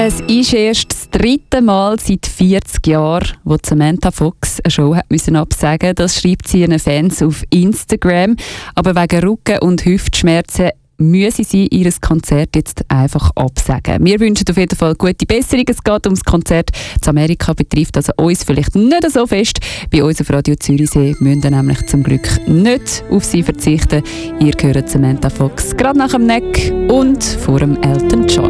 Es ist erst das 3. Mal seit 40 Jahren, wo Samantha Fox eine Show absagen musste. Das schreibt sie ihren Fans auf Instagram. Aber wegen Rücken- und Hüftschmerzen müssen sie ihr Konzert jetzt einfach absagen. Wir wünschen auf jeden Fall gute Besserung. Es geht ums Konzert. Das Amerika betrifft also uns vielleicht nicht so fest. Bei uns auf Radio Zürichsee müssen wir nämlich zum Glück nicht auf sie verzichten. Ihr hört Samantha Fox gerade nach dem Neck und vor dem Elton John.